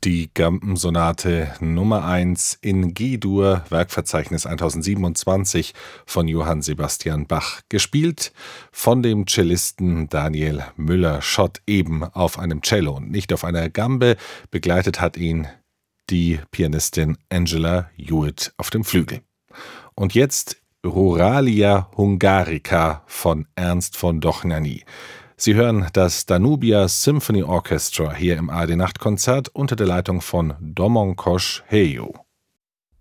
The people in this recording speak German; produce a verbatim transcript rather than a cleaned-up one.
Die Gambensonate Nummer eins in G-Dur, Werkverzeichnis tausendsiebenundzwanzig von Johann Sebastian Bach. Gespielt von dem Cellisten Daniel Müller-Schott, eben auf einem Cello und nicht auf einer Gambe. Begleitet hat ihn die Pianistin Angela Hewitt auf dem Flügel. Und jetzt Ruralia Hungarica von Ernst von Dohnányi. Sie hören das Danubia Symphony Orchestra hier im A R D Nachtkonzert unter der Leitung von Domongos Helyó.